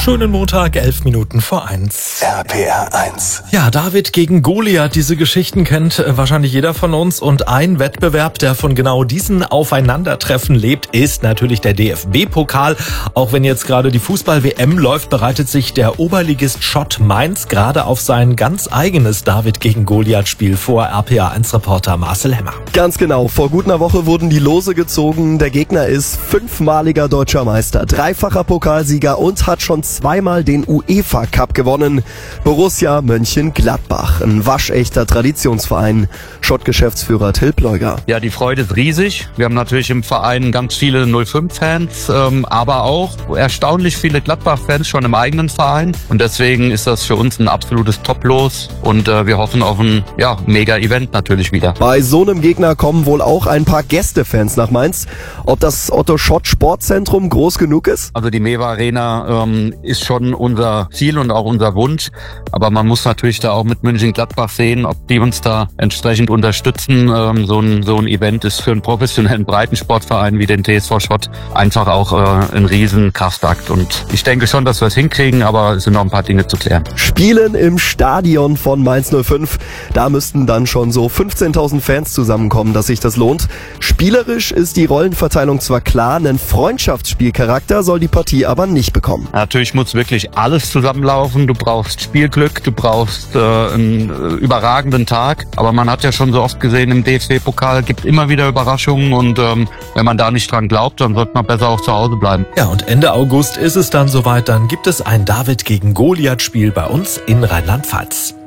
Schönen Montag, 11 Minuten vor 1. RPR 1. Ja, David gegen Goliath, diese Geschichten kennt wahrscheinlich jeder von uns. Und ein Wettbewerb, der von genau diesen Aufeinandertreffen lebt, ist natürlich der DFB-Pokal. Auch wenn jetzt gerade die Fußball-WM läuft, bereitet sich der Oberligist Schott Mainz gerade auf sein ganz eigenes David gegen Goliath-Spiel vor. RPR 1-Reporter Marcel Hemmer. Ganz genau, vor gut einer Woche wurden die Lose gezogen. Der Gegner ist 5-maliger deutscher Meister, 3-facher Pokalsieger und hat schon 2-mal den UEFA Cup gewonnen. Borussia Mönchengladbach, ein waschechter Traditionsverein. Schott-Geschäftsführer Till Pleuger. Ja, die Freude ist riesig. Wir haben natürlich im Verein ganz viele 05-Fans, aber auch erstaunlich viele Gladbach-Fans schon im eigenen Verein. Und deswegen ist das für uns ein absolutes Top-Los und wir hoffen auf ein Mega-Event natürlich wieder. Bei so einem Gegner kommen wohl auch ein paar Gästefans nach Mainz. Ob das Otto-Schott-Sportzentrum groß genug ist? Also die Mewa Arena ist schon unser Ziel und auch unser Wunsch. Aber man muss natürlich da auch mit Mönchengladbach sehen, ob die uns da entsprechend unterstützen. So ein Event ist für einen professionellen Breitensportverein wie den TSV Schott einfach auch ein riesen Kraftakt. Und ich denke schon, dass wir es hinkriegen, aber es sind noch ein paar Dinge zu klären. Spielen im Stadion von Mainz 05. Da müssten dann schon so 15.000 Fans zusammenkommen, dass sich das lohnt. Spielerisch ist die Rollenverteilung zwar klar, einen Freundschaftsspielcharakter soll die Partie aber nicht bekommen. Natürlich muss wirklich alles zusammenlaufen. Du brauchst Spielglück, du brauchst einen überragenden Tag. Aber man hat ja schon so oft gesehen, im DFB-Pokal gibt immer wieder Überraschungen. Und wenn man da nicht dran glaubt, dann sollte man besser auch zu Hause bleiben. Ja, und Ende August ist es dann soweit. Dann gibt es ein David gegen Goliath-Spiel bei uns in Rheinland-Pfalz.